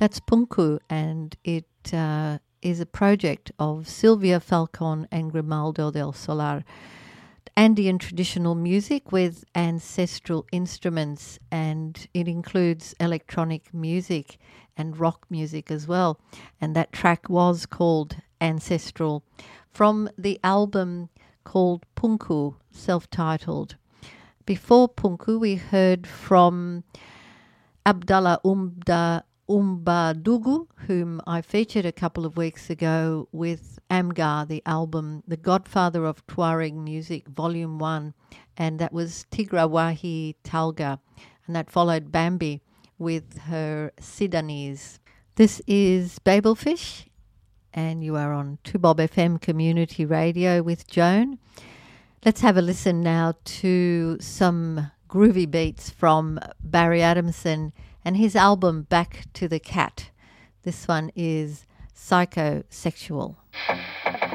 That's Punku, and it is a project of Silvia Falcon and Grimaldo del Solar. Andean traditional music with ancestral instruments, and it includes electronic music and rock music as well. And that track was called Ancestral from the album called Punku, self-titled. Before Punku, we heard from Abdallah Umbadugu, whom I featured a couple of weeks ago with Amgar, the album, The Godfather of Tuareg Music, Volume 1, and that was Tigrawahi Talga, and that followed Bambi with her Sidanese. This is Babelfish, and you are on 2Bob FM Community Radio with Joan. Let's have a listen now to some groovy beats from Barry Adamson and his album Back to the Cat. This one is Psychosexual.